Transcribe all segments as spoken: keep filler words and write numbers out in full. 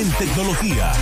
en tecnología.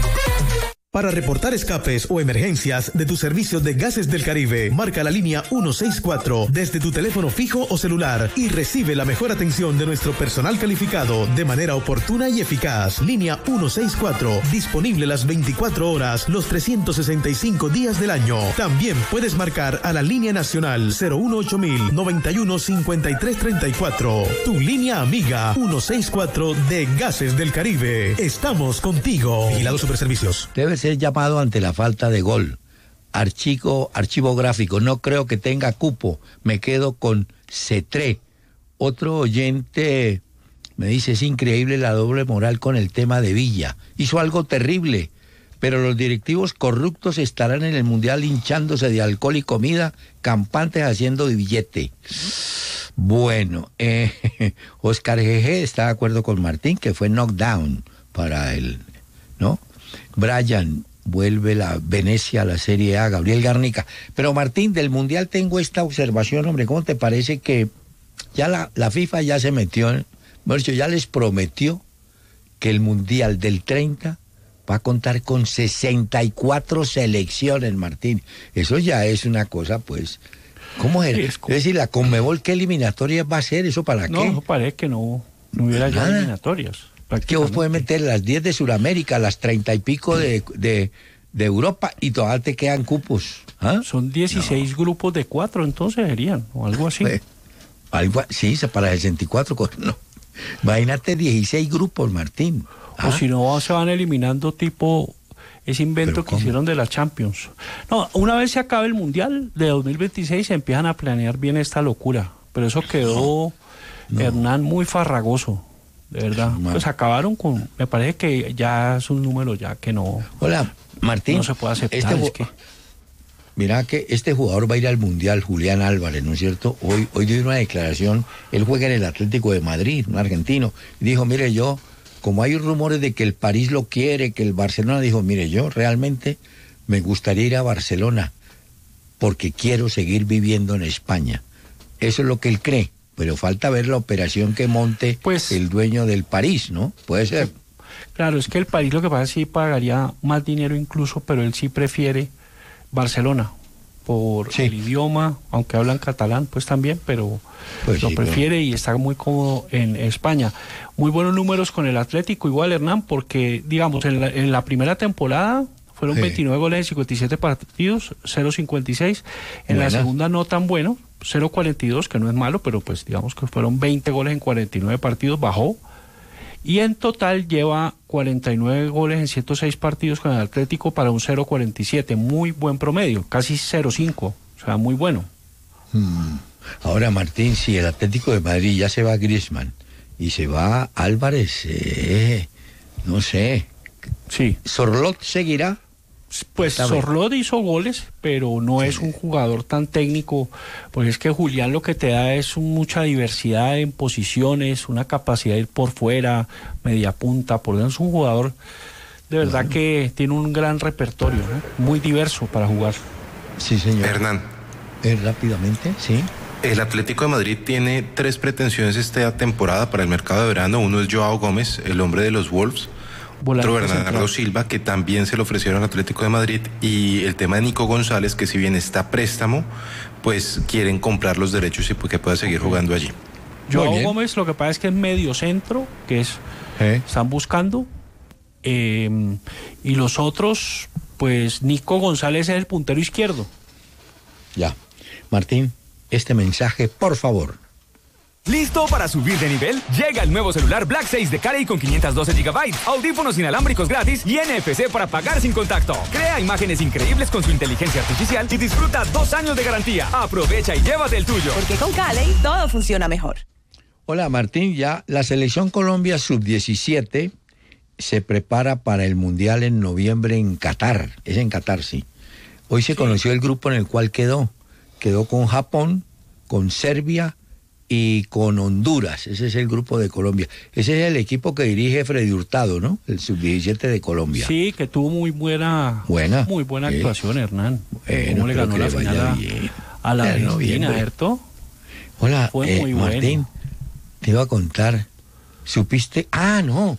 Para reportar escapes o emergencias de tu servicio de Gases del Caribe, marca la línea ciento sesenta y cuatro desde tu teléfono fijo o celular y recibe la mejor atención de nuestro personal calificado de manera oportuna y eficaz. Línea ciento sesenta y cuatro, disponible las veinticuatro horas, los trescientos sesenta y cinco días del año. También puedes marcar a la línea nacional cero uno ocho mil noventa y uno cincuenta y tres treinta y cuatro. Tu línea amiga ciento sesenta y cuatro de Gases del Caribe. Estamos contigo. Vigilado Superservicios. Debe ser llamado ante la falta de gol. Archivo, archivo gráfico, no creo que tenga cupo, me quedo con Cetré. Otro oyente me dice, es increíble la doble moral con el tema de Villa. Hizo algo terrible, pero los directivos corruptos estarán en el Mundial hinchándose de alcohol y comida, campantes haciendo billete. Bueno, eh, Oscar G G está de acuerdo con Martín, que fue knockdown para el, ¿no? Brian, vuelve la Venecia a la Serie A, Gabriel Garnica. Pero Martín, del Mundial tengo esta observación, hombre, ¿cómo te parece que ya la, la FIFA ya se metió, en, ya les prometió que el Mundial del treinta va a contar con sesenta y cuatro selecciones, Martín? Eso ya es una cosa, pues, ¿cómo es? Sí, es, como... es decir, la Conmebol, ¿qué eliminatorias va a ser? ¿Eso para no, qué? No, parece que no, no hubiera ya eliminatorias. Que vos puedes meter las diez de Sudamérica, las treinta y pico de, de, de Europa y todavía te quedan cupos. ¿Ah? Son dieciséis no. grupos de cuatro, entonces serían, o algo así. Pues, algo, sí, para sesenta y cuatro, no. Imagínate dieciséis grupos, Martín. ¿Ah? O si no, se van eliminando tipo ese invento que ¿cómo? Hicieron de la Champions. No, una vez se acabe el Mundial de dos mil veintiséis, se empiezan a planear bien esta locura. Pero eso quedó, no, no. Hernán, muy farragoso. De verdad, pues acabaron con, me parece que ya es un número ya que no. Hola, Martín. No se puede aceptar. Este, es que... Mira que este jugador va a ir al Mundial, Julián Álvarez, ¿no es cierto? Hoy, hoy dio una declaración, él juega en el Atlético de Madrid, un argentino, y dijo, mire, yo, como hay rumores de que el París lo quiere, que el Barcelona, dijo, mire, yo realmente me gustaría ir a Barcelona, porque quiero seguir viviendo en España. Eso es lo que él cree. Pero falta ver la operación que monte pues, el dueño del París, ¿no? Puede ser. Claro, es que el París lo que pasa es que sí pagaría más dinero incluso, pero él sí prefiere Barcelona por sí. el idioma, aunque hablan catalán, pues también, pero pues lo sí, prefiere pero... y está muy cómodo en España. Muy buenos números con el Atlético, igual Hernán, porque, digamos, en la, en la primera temporada fueron sí. veintinueve goles en cincuenta y siete partidos, cero cincuenta y seis. En Buena. La segunda no tan bueno, cero cuarenta y dos, que no es malo, pero pues digamos que fueron veinte goles en cuarenta y nueve partidos, bajó. Y en total lleva cuarenta y nueve goles en ciento seis partidos con el Atlético para un cero cuarenta y siete, muy buen promedio, casi cero cinco, o sea, muy bueno. Hmm. Ahora, Martín, si el Atlético de Madrid ya se va a Griezmann y se va Álvarez, eh, no sé. Sí. ¿Sorlot seguirá? Pues Sorlot hizo goles, pero no sí. es un jugador tan técnico, porque es que Julián lo que te da es un, mucha diversidad en posiciones, una capacidad de ir por fuera, media punta, por dentro es un jugador de verdad bueno. que tiene un gran repertorio, ¿no? Muy diverso para jugar. Sí, señor. Hernán. Eh, rápidamente, sí. El Atlético de Madrid tiene tres pretensiones esta temporada para el mercado de verano. Uno es Joao Gómez, el hombre de los Wolves. Otro Bernardo central. Silva, que también se le ofrecieron al Atlético de Madrid, y el tema de Nico González, que si bien está a préstamo, pues quieren comprar los derechos y que pueda seguir jugando allí. Joao Gómez, lo que pasa es que es medio centro, que es ¿Eh? están buscando, eh, y los otros, pues Nico González es el puntero izquierdo. Ya. Martín, este mensaje, por favor. ¿Listo para subir de nivel? Llega el nuevo celular Black seis de Carey con quinientos doce gigabytes, audífonos inalámbricos gratis y N F C para pagar sin contacto. Crea imágenes increíbles con su inteligencia artificial y disfruta dos años de garantía. Aprovecha y llévate el tuyo. Porque con Carey todo funciona mejor. Hola, Martín, ya la selección Colombia sub diecisiete se prepara para el Mundial en noviembre en Qatar. Es en Qatar, sí. Hoy se sí. conoció el grupo en el cual quedó. Quedó con Japón, con Serbia y con Honduras. Ese es el grupo de Colombia. Ese es el equipo que dirige Freddy Hurtado, ¿no? El sub diecisiete de Colombia. Sí, que tuvo muy buena buena, muy buena ¿eh? actuación, Hernán. Bueno, ¿Cómo le ganó la final a, a la bueno, Argentina, bien, ¿cierto? Hola, Fue eh, muy Martín, bueno. te iba a contar, ¿supiste? Ah, no,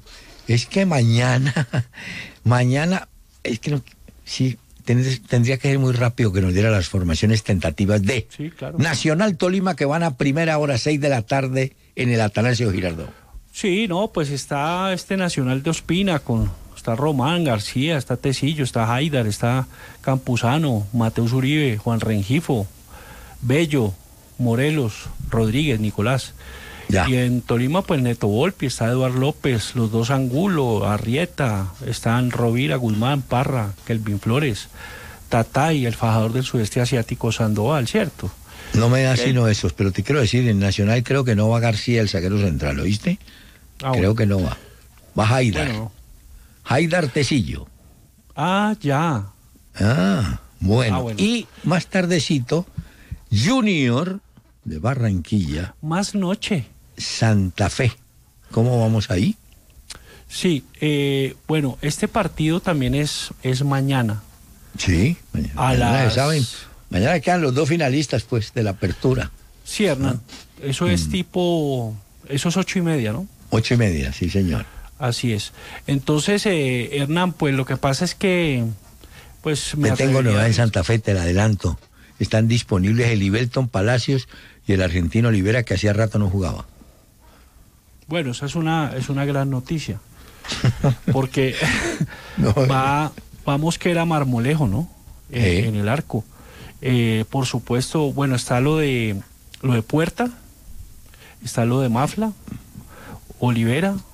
Es que mañana, mañana, es que no, sí, tendría, tendría que ser muy rápido que nos diera las formaciones tentativas de sí, claro. Nacional Tolima, que van a primera hora, seis de la tarde, en el Atanasio Girardot. Sí, no, pues está este Nacional de Ospina, con está Román, García, está Tecillo, está Haidar, está Campuzano, Mateus Uribe, Juan Rengifo, Bello, Morelos, Rodríguez, Nicolás. Ya. Y en Tolima, pues Neto Volpi, está Eduardo López, los dos Angulo, Arrieta, están Rovira, Guzmán, Parra, Kelvin Flores, Tatay, el fajador del sudeste asiático Sandoval, ¿cierto? No me da sino esos, pero te quiero decir, en Nacional creo que no va García, el zaguero central, ¿oíste? Ah, creo bueno. que no va. Va Haidar. Bueno. Haidar Tecillo. Ah, ya. Ah bueno. ah, bueno. Y más tardecito, Junior de Barranquilla. Más noche. Santa Fe. ¿Cómo vamos ahí? Sí, eh, bueno, este partido también es, es mañana. Sí, mañana. A mañana las... ¿saben? Mañana quedan los dos finalistas, pues, de la apertura. Sí, Hernán. ¿Ah? Eso es mm. tipo... Eso es ocho y media, ¿no? Ocho y media, sí, señor. Así es. Entonces, eh, Hernán, pues lo que pasa es que... pues me, me tengo novedad en Santa Fe, te la adelanto. Están disponibles el Ibelton Palacios y el argentino Olivera, que hacía rato no jugaba. Bueno, esa es una, es una gran noticia. Porque no, va, va Mosquera Marmolejo, ¿no? Eh, ¿Eh? En el arco. Eh, por supuesto, bueno, está lo de lo de Puerta, está lo de Mafla, Olivera,